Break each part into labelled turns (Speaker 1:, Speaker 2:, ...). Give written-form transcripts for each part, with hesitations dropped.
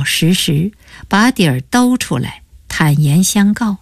Speaker 1: 实实，把底儿兜出来，坦言相告。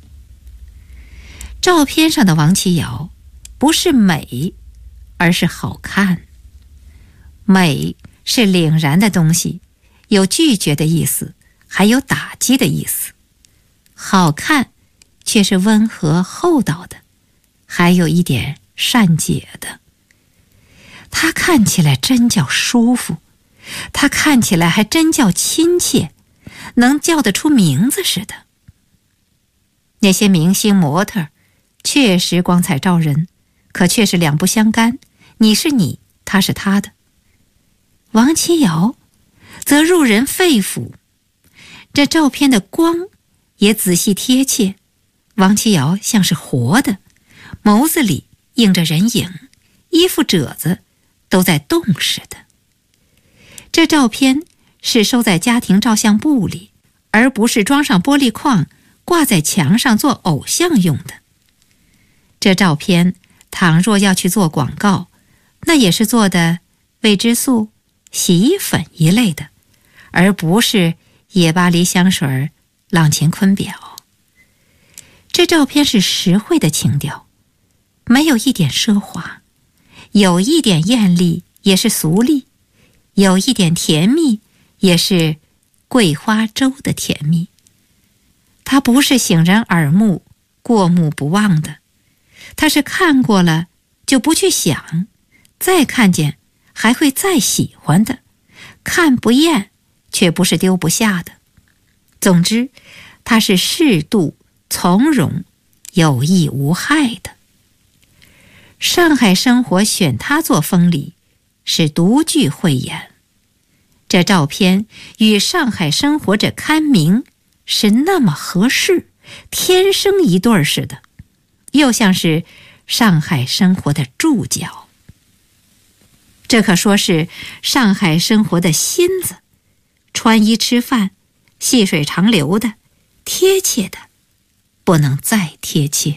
Speaker 1: 照片上的王琦瑶不是美，而是好看。美是凛然的东西，有拒绝的意思，还有打击的意思。好看却是温和厚道的，还有一点善解的。它看起来真叫舒服，它看起来还真叫亲切，能叫得出名字似的。那些明星模特确实光彩照人，可却是两不相干，你是你，他是他的。王琦瑶则入人肺腑，这照片的光也仔细贴切，王琦瑶像是活的，眸子里映着人影，衣服褶子都在动似的。这照片是收在家庭照相簿里，而不是装上玻璃框挂在墙上做偶像用的。这照片倘若要去做广告，那也是做的味之素、洗衣粉一类的，而不是野巴黎香水、朗乾坤表。这照片是实惠的情调，没有一点奢华，有一点艳丽也是俗丽，有一点甜蜜也是桂花粥的甜蜜。它不是醒人耳目、过目不忘的，它是看过了就不去想，再看见还会再喜欢的，看不厌却不是丢不下的。总之，它是适度、从容、有益无害的。上海生活选它做封礼，是独具慧眼。这照片与上海生活这刊名是那么合适，天生一对儿似的，又像是上海生活的注脚。这可说是上海生活的心子，穿衣吃饭细水长流的，贴切的不能再贴切。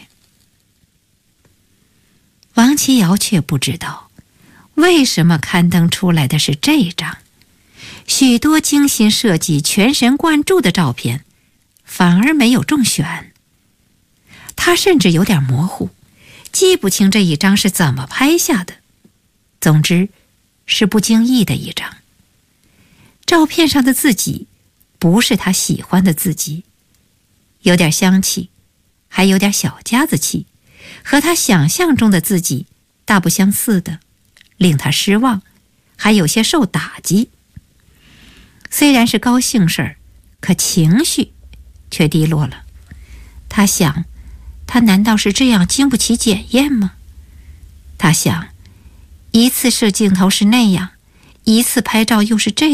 Speaker 1: 王琦瑶却不知道为什么刊登出来的是这张，许多精心设计、全神贯注的照片反而没有中选。他甚至有点模糊，记不清这一张是怎么拍下的。总之是不经意的一张。照片上的自己不是他喜欢的自己，有点香气，还有点小家子气，和他想象中的自己大不相似的，令他失望，还有些受打击。虽然是高兴事儿，可情绪却低落了。他想，他难道是这样经不起检验吗？他想，一次摄镜头是那样，一次拍照又是这样。